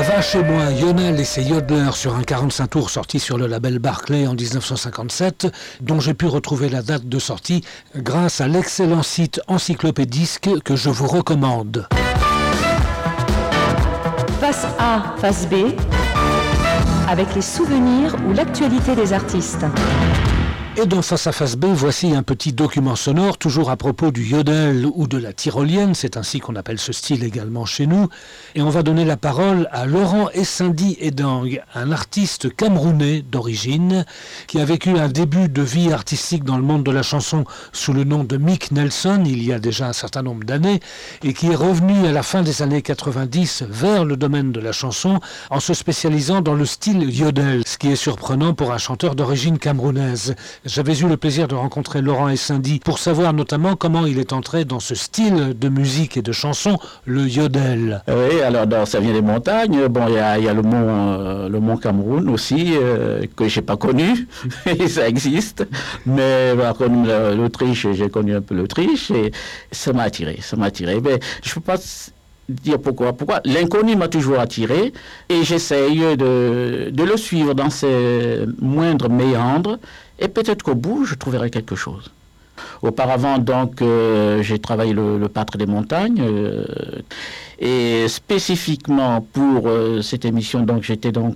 Ma va chez moi, Yonel et ses yodeleurs sur un 45 tours sorti sur le label Barclay en 1957, dont j'ai pu retrouver la date de sortie grâce à l'excellent site Encyclopédisque que je vous recommande. Face A, face B, avec les souvenirs ou l'actualité des artistes. Et dans Face à Face B, voici un petit document sonore, toujours à propos du yodel ou de la tyrolienne, c'est ainsi qu'on appelle ce style également chez nous. Et on va donner la parole à Laurent Essindi Edang, un artiste camerounais d'origine, qui a vécu un début de vie artistique dans le monde de la chanson sous le nom de Mick Nelson, il y a déjà un certain nombre d'années, et qui est revenu à la fin des années 90 vers le domaine de la chanson, en se spécialisant dans le style yodel, ce qui est surprenant pour un chanteur d'origine camerounaise. J'avais eu le plaisir de rencontrer Laurent Essindi pour savoir notamment comment il est entré dans ce style de musique et de chanson, le yodel. Oui, alors ça vient des montagnes. Bon, il y a le mont Cameroun aussi, que je n'ai pas connu, et ça existe. Mais comme l'Autriche, j'ai connu un peu l'Autriche, et ça m'a attiré. Mais je ne peux pas dire pourquoi. L'inconnu m'a toujours attiré, et j'essaye de le suivre dans ses moindres méandres, et peut-être qu'au bout, je trouverai quelque chose. Auparavant, donc, j'ai travaillé le Pâtre des Montagnes, et spécifiquement pour cette émission, donc, j'étais donc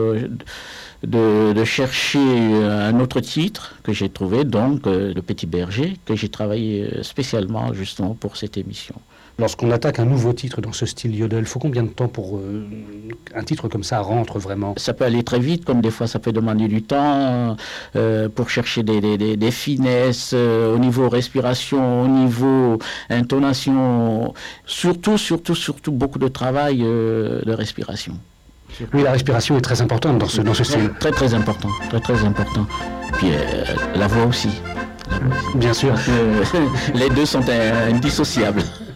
de chercher un autre titre que j'ai trouvé, donc, Le Petit Berger, que j'ai travaillé spécialement justement pour cette émission. Lorsqu'on attaque un nouveau titre dans ce style yodel, il faut combien de temps pour un titre comme ça rentre vraiment? Ça peut aller très vite, comme des fois ça peut demander du temps pour chercher des finesses au niveau respiration, au niveau intonation, surtout beaucoup de travail de respiration. Oui, la respiration est très importante dans ce style. Très important. Puis la voix aussi. Bien sûr. Les deux sont indissociables.